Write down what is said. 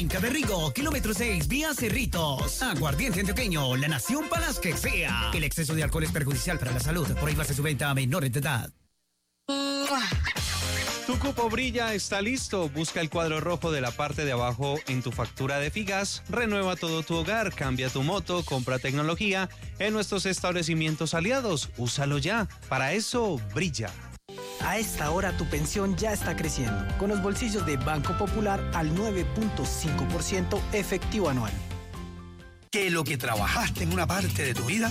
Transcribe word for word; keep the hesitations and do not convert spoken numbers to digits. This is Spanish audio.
Cuenca de Rigo, kilómetro seis, vía Cerritos. Aguardiente antioqueño, la nación para las que sea. El exceso de alcohol es perjudicial para la salud. Prohíbase su venta a menores de edad. Tu cupo Brilla está listo. Busca el cuadro rojo de la parte de abajo en tu factura de Figas. Renueva todo tu hogar, cambia tu moto, compra tecnología en nuestros establecimientos aliados. Úsalo ya. Para eso, brilla. A esta hora tu pensión ya está creciendo, con los bolsillos de Banco Popular al nueve punto cinco por ciento efectivo anual. Que lo que trabajaste en una parte de tu vida